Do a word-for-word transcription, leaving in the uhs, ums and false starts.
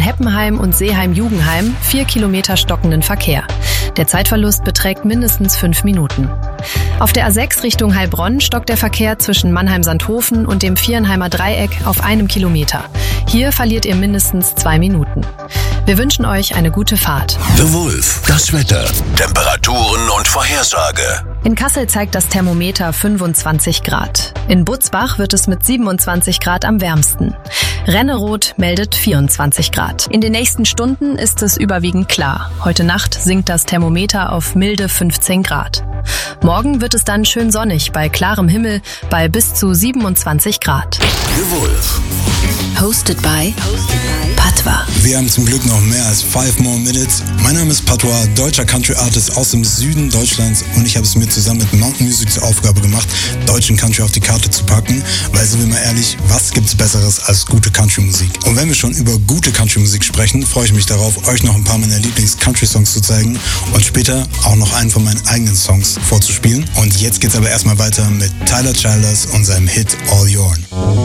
Heppenheim und Seeheim-Jugenheim vier Kilometer stockenden Verkehr. Der Zeitverlust beträgt mindestens fünf Minuten. Auf der A sechs Richtung Heilbronn stockt der Verkehr zwischen Mannheim-Sandhofen und dem Vierenheimer Dreieck auf einem Kilometer. Hier verliert ihr mindestens zwei Minuten. Wir wünschen euch eine gute Fahrt. The Wolf, das Wetter, Temperaturen und Vorhersage. In Kassel zeigt das Thermometer fünfundzwanzig Grad. In Butzbach wird es mit siebenundzwanzig Grad am wärmsten. Renneroth meldet vierundzwanzig Grad. In den nächsten Stunden ist es überwiegend klar. Heute Nacht sinkt das Thermometer auf milde fünfzehn Grad. Morgen wird es dann schön sonnig bei klarem Himmel bei bis zu siebenundzwanzig Grad. The Wolf. Hosted by Patwa. Wir haben zum Glück noch mehr als five more minutes. Mein Name ist Patwa, deutscher Country Artist aus dem Süden Deutschlands, und ich habe es mir zusammen mit Mountain Music zur Aufgabe gemacht, deutschen Country auf die Karte zu packen, weil, sind wir mal ehrlich, was gibt's Besseres als gute Country-Musik? Und wenn wir schon über gute Country-Musik sprechen, freue ich mich darauf, euch noch ein paar meiner Lieblings-Country-Songs zu zeigen und später auch noch einen von meinen eigenen Songs vorzuspielen. Und jetzt geht's aber erstmal weiter mit Tyler Childers und seinem Hit All Yourn.